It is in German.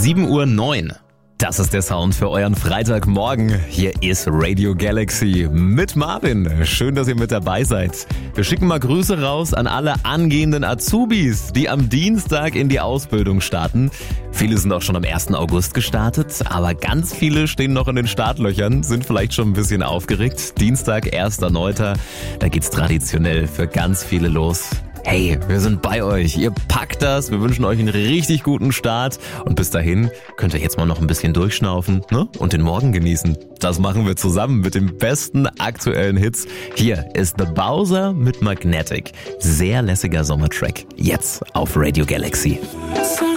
7:09 Uhr. Das ist der Sound für euren Freitagmorgen. Hier ist Radio Galaxy mit Marvin. Schön, dass ihr mit dabei seid. Wir schicken mal Grüße raus an alle angehenden Azubis, die am Dienstag in die Ausbildung starten. Viele sind auch schon am 1. August gestartet, aber ganz viele stehen noch in den Startlöchern, sind vielleicht schon ein bisschen aufgeregt. Dienstag, 1.9., da geht's traditionell für ganz viele los. Hey, wir sind bei euch. Ihr packt das. Wir wünschen euch einen richtig guten Start. Und bis dahin könnt ihr jetzt mal noch ein bisschen durchschnaufen, ne? Und den Morgen genießen. Das machen wir zusammen mit den besten aktuellen Hits. Hier ist The Bowser mit Magnetic. Sehr lässiger Sommertrack. Jetzt auf Radio Galaxy.